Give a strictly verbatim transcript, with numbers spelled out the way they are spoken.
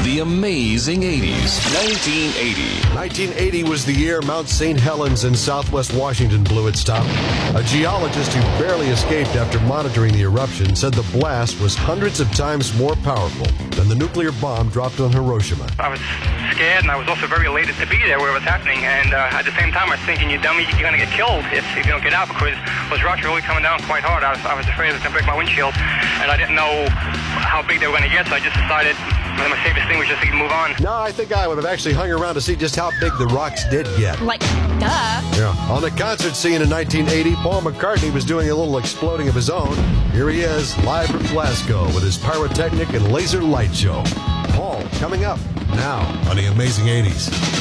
The Amazing eighties. nineteen eighty. nineteen eighty was the year Mount Saint Helens in southwest Washington blew its top. A geologist who barely escaped after monitoring the eruption said the blast was hundreds of times more powerful than the nuclear bomb dropped on Hiroshima. I was scared, and I was also very elated to be there where it was happening. And uh, at the same time, I was thinking, you dummy, you're going to get killed if, if you don't get out, because those rocks were really coming down quite hard. I was, I was afraid it was going to break my windshield, and I didn't know how big they were going to get, so I just decided my safest thing was just to move on. No, I think I would have actually hung around to see just how big the rocks did get. Like, duh. Yeah. On the concert scene in nineteen eighty, Paul McCartney was doing a little exploding of his own. Here he is, live from Glasgow with his pyrotechnic and laser light show. Paul, coming up now on The Amazing eighties.